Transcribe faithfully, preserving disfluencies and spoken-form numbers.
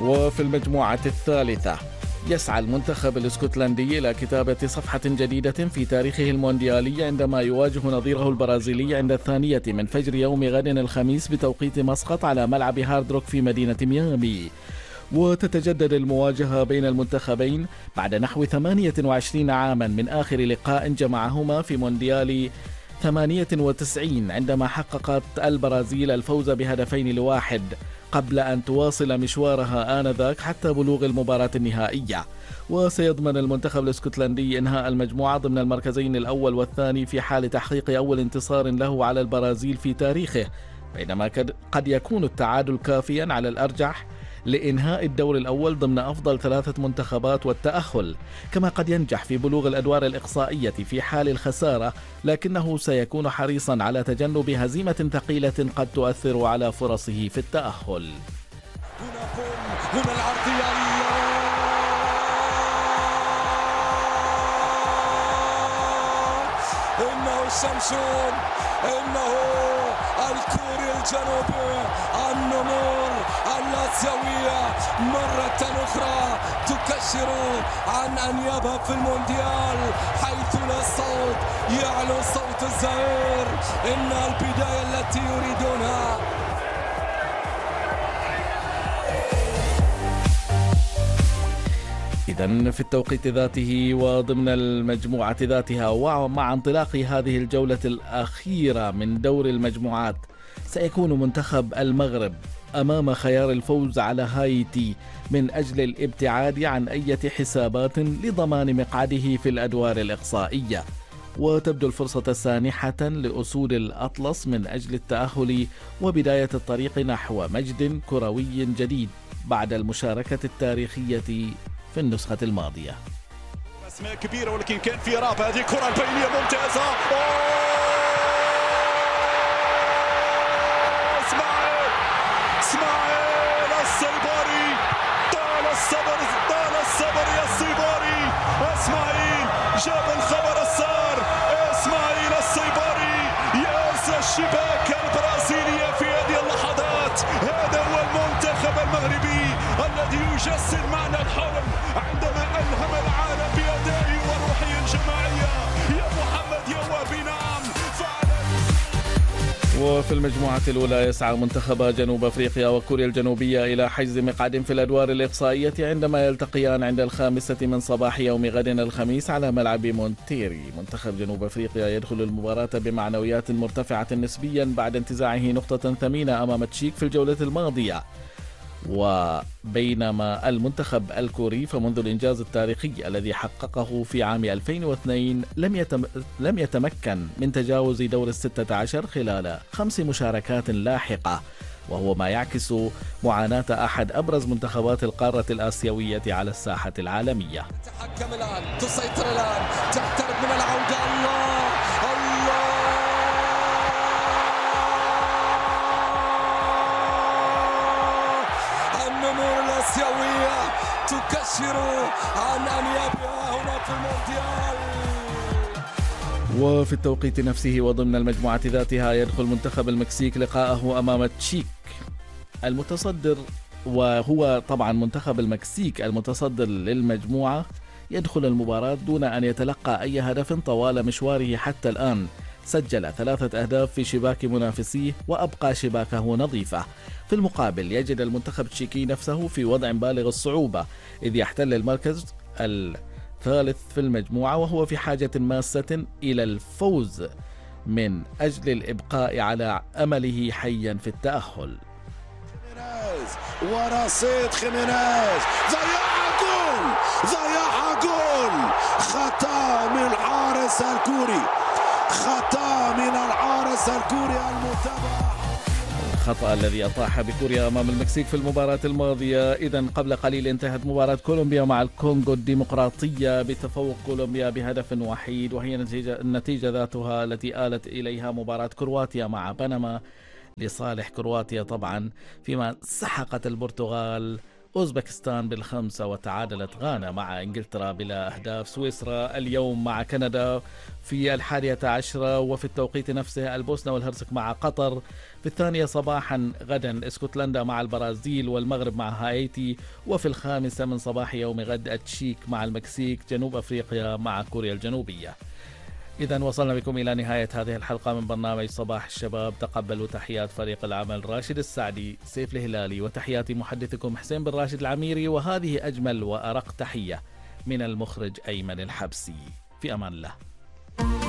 وفي المجموعة الثالثة يسعى المنتخب الاسكتلندي إلى كتابة صفحة جديدة في تاريخه المونديالي عندما يواجه نظيره البرازيلي عند الثانية من فجر يوم غد الخميس بتوقيت مسقط على ملعب هارد روك في مدينة ميامي. وتتجدد المواجهة بين المنتخبين بعد نحو ثمانية وعشرين عاما من آخر لقاء جمعهما في مونديال ثمانية وتسعين عندما حققت البرازيل الفوز بهدفين لواحد، قبل أن تواصل مشوارها آنذاك حتى بلوغ المباراة النهائية. وسيضمن المنتخب الاسكتلندي إنهاء المجموعة ضمن المركزين الأول والثاني في حال تحقيق أول انتصار له على البرازيل في تاريخه، بينما قد يكون التعادل كافيا على الأرجح لإنهاء الدور الأول ضمن أفضل ثلاثة منتخبات والتأهل، كما قد ينجح في بلوغ الأدوار الإقصائية في حال الخسارة، لكنه سيكون حريصا على تجنب هزيمة ثقيلة قد تؤثر على فرصه في التأهل. هنا العرضية إنه الشمشون، إنه الكوري الجنوبي، النمور الآسيوية مرة أخرى تكشر عن أنيابها في المونديال، حيث لا صوت يعلو صوت الزهير. إن البداية التي يريدونها. إذن في التوقيت ذاته وضمن المجموعة ذاتها ومع انطلاق هذه الجولة الأخيرة من دور المجموعات، سيكون منتخب المغرب أمام خيار الفوز على هايتي من أجل الابتعاد عن أي حسابات لضمان مقعده في الأدوار الإقصائية. وتبدو الفرصة سانحة لأسود الأطلس من أجل التأهل وبداية الطريق نحو مجد كروي جديد بعد المشاركة التاريخية في النسخة الماضية. أسماء كبيرة ولكن كان في راب. هذه الكرة البينية ممتازة. اسماعيل اسماعيل الصيباري، طال الصبر طال الصبر يا الصيباري. اسماعيل جاب الخبر السار. اسماعيل الصيباري يأس الشباك البرازيلية في هذه اللحظات. هذا هو المنتخب المغربي الذي يجسد معنى الحلم عندما ألهم العالم بأدائه وروحه الجماعية. يا محمد يا وابي نعم. وفي المجموعة الأولى يسعى منتخبا جنوب أفريقيا وكوريا الجنوبية إلى حجز مقعد في الأدوار الإقصائية عندما يلتقيان عند الخامسة من صباح يوم غد الخميس على ملعب مونتيري. منتخب جنوب أفريقيا يدخل المباراة بمعنويات مرتفعة نسبيا بعد انتزاعه نقطة ثمينة أمام تشيك في الجولة الماضية، وبينما المنتخب الكوري فمنذ الإنجاز التاريخي الذي حققه في عام ألفين واثنين لم يتم لم يتمكن من تجاوز دور الستة عشر خلال خمس مشاركات لاحقة، وهو ما يعكس معاناة أحد أبرز منتخبات القارة الآسيوية على الساحة العالمية. تحكم الآن، تسيطر الآن، تقترب من العودة. الله الله الآسيوية تكشر عن أنيابها هنا في المونديال. وفي التوقيت نفسه وضمن المجموعة ذاتها يدخل منتخب المكسيك لقاءه أمام تشيك المتصدر، وهو طبعا منتخب المكسيك المتصدر للمجموعة يدخل المباراة دون أن يتلقى أي هدف طوال مشواره حتى الآن. سجل ثلاثة أهداف في شباك منافسيه وأبقى شباكه نظيفة. في المقابل يجد المنتخب التشيكي نفسه في وضع بالغ الصعوبة، إذ يحتل المركز الثالث في المجموعة وهو في حاجة ماسة إلى الفوز من أجل الإبقاء على أمله حيا في التأهل. ورصيد خيمينيز ضيعها جول، ضيعها جول. خطأ من الحارس الكوري، خطأ من الحارس الكوري المتابع. الخطأ الذي أطاح بكوريا أمام المكسيك في المباراة الماضية. إذن قبل قليل انتهت مباراة كولومبيا مع الكونغو الديمقراطية بتفوق كولومبيا بهدف وحيد، وهي النتيجة, النتيجة ذاتها التي آلت إليها مباراة كرواتيا مع بنما لصالح كرواتيا طبعا، فيما سحقت البرتغال أوزبكستان بالخمسة، وتعادلت غانا مع إنجلترا بلا أهداف. سويسرا اليوم مع كندا في الحادية عشرة، وفي التوقيت نفسه البوسنة والهرسك مع قطر. في الثانية صباحا غدا اسكتلندا مع البرازيل، والمغرب مع هايتي. وفي الخامسة من صباح يوم غد التشيك مع المكسيك، جنوب أفريقيا مع كوريا الجنوبية. إذا وصلنا بكم إلى نهاية هذه الحلقة من برنامج صباح الشباب. تقبلوا تحيات فريق العمل راشد السعدي، سيف الهلالي، وتحياتي محدثكم حسين بن راشد العميري. وهذه أجمل وأرق تحية من المخرج أيمن الحبسي. في أمان الله.